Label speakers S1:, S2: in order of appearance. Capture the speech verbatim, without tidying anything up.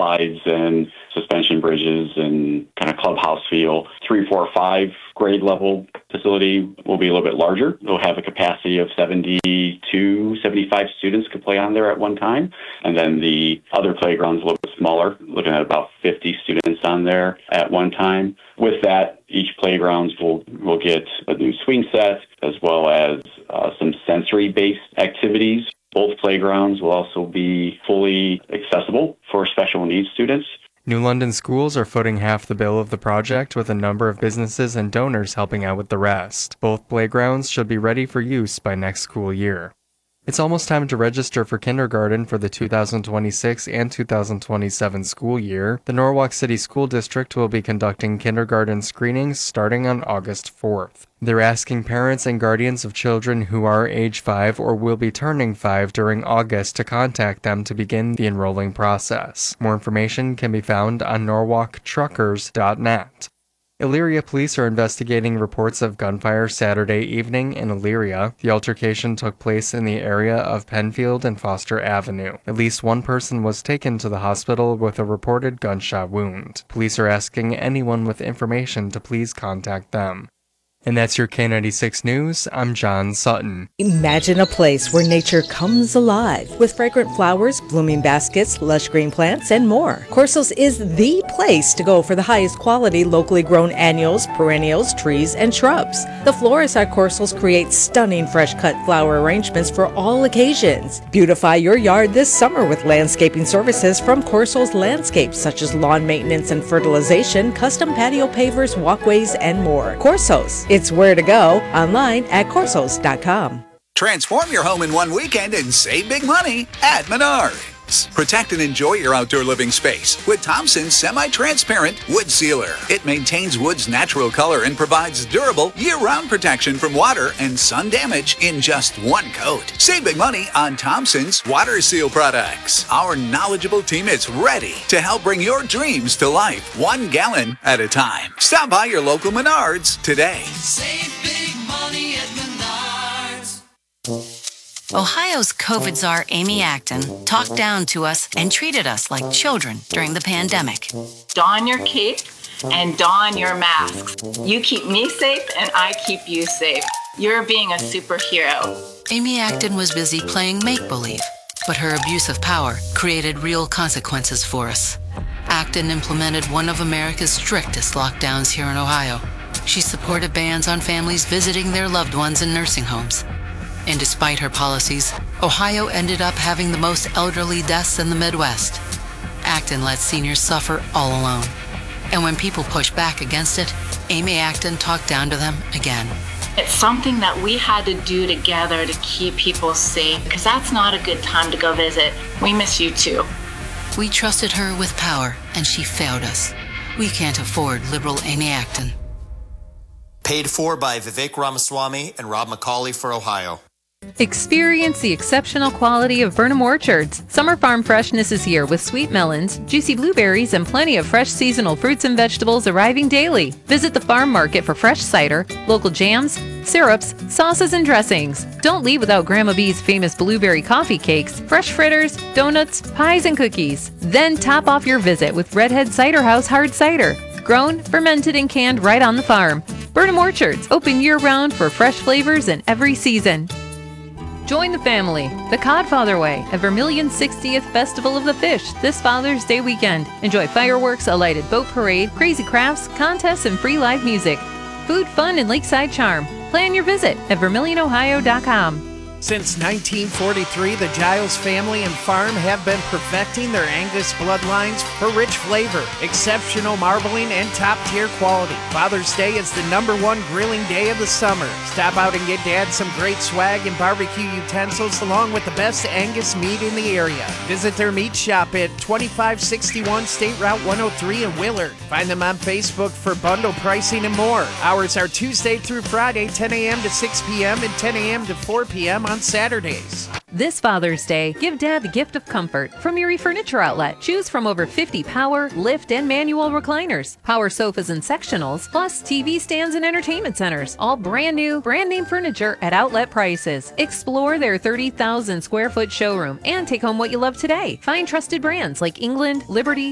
S1: slides and suspension bridges and kind of clubhouse feel. Three, four, five grade level facility will be a little bit larger. It'll have a capacity of seventy-two, seventy-five students could play on there at one time. And then the other playground's a little bit smaller, looking at about fifty students on there at one time. With that, each playground will, will get a new swing set as well as uh, some sensory-based activities. Both playgrounds will also be fully accessible for special needs students.
S2: New London schools are footing half the bill of the project, with a number of businesses and donors helping out with the rest. Both playgrounds should be ready for use by next school year. It's almost time to register for kindergarten for the two thousand twenty-six and two thousand twenty-seven school year. The Norwalk City School District will be conducting kindergarten screenings starting on August fourth. They're asking parents and guardians of children who are age five or will be turning five during August to contact them to begin the enrolling process. More information can be found on norwalk truckers dot net. Elyria police are investigating reports of gunfire Saturday evening in Elyria. The altercation took place in the area of Penfield and Foster Avenue. At least one person was taken to the hospital with a reported gunshot wound. Police are asking anyone with information to please contact them. And that's your K ninety-six News. I'm John Sutton.
S3: Imagine a place where nature comes alive with fragrant flowers, blooming baskets, lush green plants, and more. Corso's is the place to go for the highest quality locally grown annuals, perennials, trees, and shrubs. The florists at Corso's create stunning fresh-cut flower arrangements for all occasions. Beautify your yard this summer with landscaping services from Corso's Landscapes, such as lawn maintenance and fertilization, custom patio pavers, walkways, and more. Corso's. It's where to go, online at corsos dot com.
S4: Transform your home in one weekend and save big money at Menards. Protect and enjoy your outdoor living space with Thompson's semi-transparent wood sealer. It maintains wood's natural color and provides durable year-round protection from water and sun damage in just one coat. Save big money on Thompson's water seal products. Our knowledgeable team is ready to help bring your dreams to life, one gallon at a time. Stop by your local Menards today.
S5: Save big money at Menards.
S6: Ohio's COVID czar Amy Acton talked down to us and treated us like children during the pandemic.
S7: Don your cape and don your masks. You keep me safe and I keep you safe. You're being a superhero.
S6: Amy Acton was busy playing make-believe, but her abuse of power created real consequences for us. Acton implemented one of America's strictest lockdowns here in Ohio. She supported bans on families visiting their loved ones in nursing homes. And despite her policies, Ohio ended up having the most elderly deaths in the Midwest. Acton let seniors suffer all alone. And when people pushed back against it, Amy Acton talked down to them again.
S7: It's something that we had to do together to keep people safe, because that's not a good time to go visit. We miss you too.
S6: We trusted her with power, and she failed us. We can't afford liberal Amy Acton.
S8: Paid for by Vivek Ramaswamy and Rob McCauley for Ohio.
S9: Experience the exceptional quality of Burnham Orchards. Summer farm freshness is here with sweet melons, juicy blueberries, and plenty of fresh seasonal fruits and vegetables arriving daily. Visit the farm market for fresh cider, local jams, syrups, sauces, and dressings. Don't leave without Grandma B's famous blueberry coffee cakes, fresh fritters, donuts, pies, and cookies. Then top off your visit with Redhead Cider House hard cider. Grown, fermented, and canned right on the farm. Burnham Orchards, open year-round for fresh flavors in every season. Join the family, the Codfather Way, at Vermilion's sixtieth Festival of the Fish this Father's Day weekend. Enjoy fireworks, a lighted boat parade, crazy crafts, contests, and free live music. Food, fun, and lakeside charm. Plan your visit at vermilion ohio dot com.
S10: Since nineteen forty-three, the Giles family and farm have been perfecting their Angus bloodlines for rich flavor, exceptional marbling, and top-tier quality. Father's Day is the number one grilling day of the summer. Stop out and get Dad some great swag and barbecue utensils along with the best Angus meat in the area. Visit their meat shop at twenty-five sixty-one State Route one oh three in Willard. Find them on Facebook for bundle pricing and more. Hours are Tuesday through Friday, ten a.m. to six p.m. and ten a.m. to four p.m. on Saturdays.
S9: This Father's Day, give Dad the gift of comfort from Erie Furniture Outlet. Choose from over fifty power, lift, and manual recliners, power sofas and sectionals, plus T V stands and entertainment centers. All brand new, brand name furniture at outlet prices. Explore their thirty thousand square foot showroom and take home what you love today. Find trusted brands like England, Liberty,